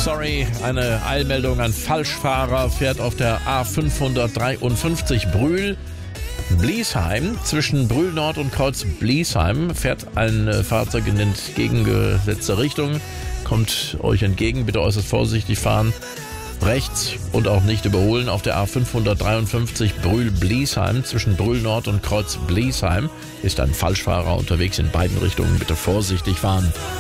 Sorry, eine Eilmeldung an Falschfahrer, fährt auf der A553 Brühl-Bliesheim. Zwischen Brühl Nord und Kreuz Bliesheim fährt ein Fahrzeug in entgegengesetzte Richtung, kommt euch entgegen, bitte äußerst vorsichtig fahren. Rechts und auch nicht überholen auf der A553 Brühl-Bliesheim. Zwischen Brühl Nord und Kreuz Bliesheim ist ein Falschfahrer unterwegs in beiden Richtungen, bitte vorsichtig fahren.